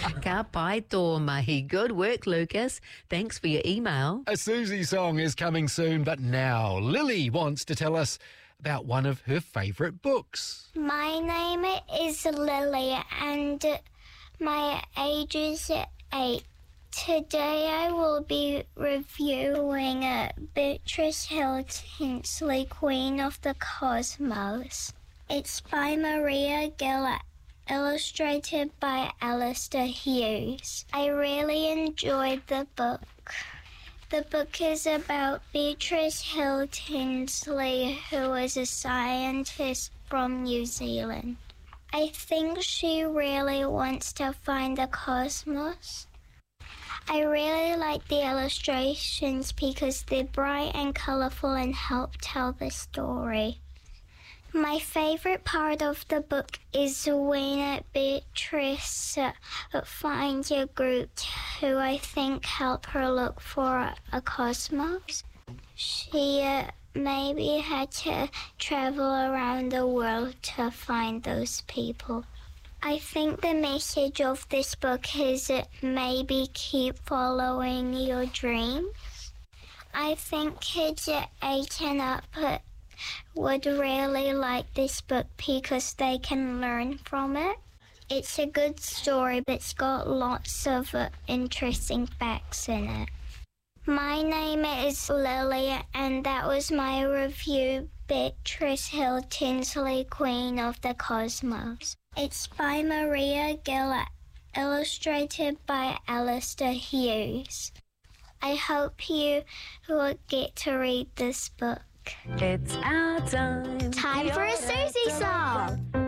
Ka pai tō mahi. Good work, Lucas. Thanks for your email. A Susie song is coming soon, but now Lily wants to tell us about one of her favourite books. My name is Lily and my age is 8. Today I will be reviewing Beatrice Hill Tinsley, Queen of the Cosmos. It's by Maria Gill, illustrated by Alistair Hughes. I really enjoyed the book. The book is about Beatrice Hill Tinsley, who is a scientist from New Zealand. I think she really wants to find the cosmos. I really like the illustrations because they're bright and colourful and help tell the story. My favourite part of the book is when Beatrice finds a group who I think help her look for a cosmos. She maybe had to travel around the world to find those people. I think the message of this book is maybe keep following your dreams. I think kids 8 and up would really like this book because they can learn from it. It's a good story, but it's got lots of interesting facts in it. My name is Lily, and that was my review, Beatrice Hill Tinsley, Queen of the Cosmos. It's by Maria Gill, illustrated by Alistair Hughes. I hope you will get to read this book. It's our time. Time for a Susie song.